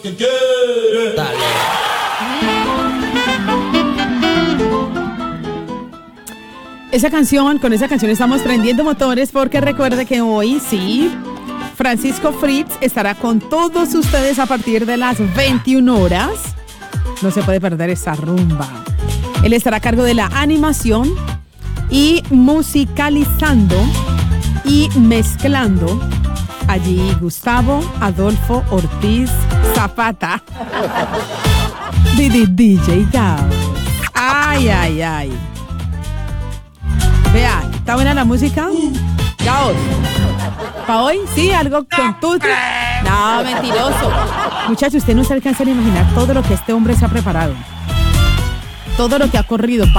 ¿Qué quiere? Dale. Con esa canción estamos prendiendo motores porque recuerde que hoy sí, Francisco Fritz estará con todos ustedes a partir de las 21 horas. No se puede perder esa rumba. Él estará a cargo de la animación y musicalizando y mezclando allí Gustavo Adolfo Ortiz Zapata. DJ Gao. Ay, ay, ay. Vea, ¿está buena la música? Gao. ¿Para hoy? Sí, algo con tutu. No, mentiroso. Muchachos, usted no se alcanza a imaginar todo lo que este hombre se ha preparado. Todo lo que ha corrido.